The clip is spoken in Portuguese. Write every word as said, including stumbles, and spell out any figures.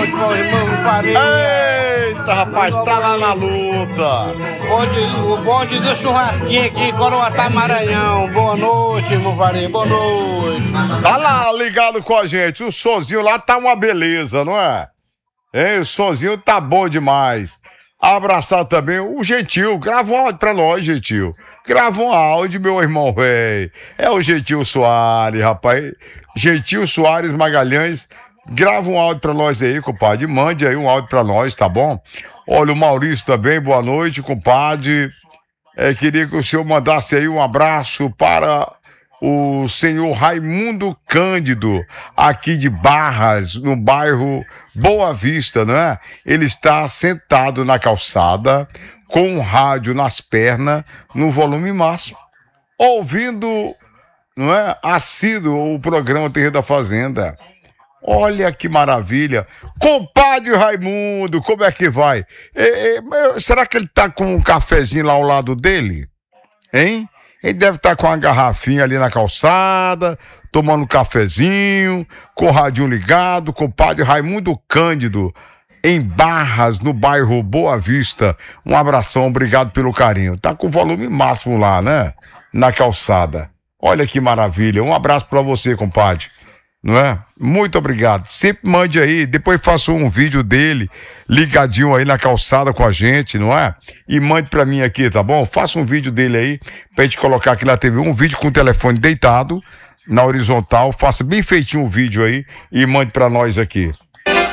noite, meu irmão Farinha. Eita, rapaz, tá lá na luta. Bonde, o bonde do churrasquinho aqui em Coroatá, Maranhão. Boa noite, irmão Farinha, boa noite. Tá lá ligado com a gente. O sonzinho lá tá uma beleza, não é? Hein? O sonzinho tá bom demais. Abraçar também o Gentil. Grava um áudio pra nós, Gentil. Grava um áudio, meu irmão, velho. É o Gentil Soares, rapaz. Gentil Soares Magalhães. Grava um áudio pra nós aí, compadre. Mande aí um áudio pra nós, tá bom? Olha, o Maurício também, boa noite, compadre. É, queria que o senhor mandasse aí um abraço para o senhor Raimundo Cândido, aqui de Barras, no bairro Boa Vista, não é? Ele está sentado na calçada, com um rádio nas pernas, no volume máximo, ouvindo, não é? Assíduo o programa Terreiro da Fazenda. Olha que maravilha. Compadre Raimundo, como é que vai? É, é, será que ele tá com um cafezinho lá ao lado dele? Hein? Ele deve estar com uma garrafinha ali na calçada, tomando um cafezinho, com o radinho ligado. Compadre Raimundo Cândido, em Barras, no bairro Boa Vista. Um abração, obrigado pelo carinho. Tá com o volume máximo lá, né? Na calçada. Olha que maravilha. Um abraço pra você, compadre. Não é? Muito obrigado. Sempre mande aí, depois faça um vídeo dele ligadinho aí na calçada com a gente, não é? E mande pra mim aqui, tá bom? Faça um vídeo dele aí pra gente colocar aqui na T V, um vídeo com o telefone deitado na horizontal, faça bem feitinho o vídeo aí e mande pra nós aqui.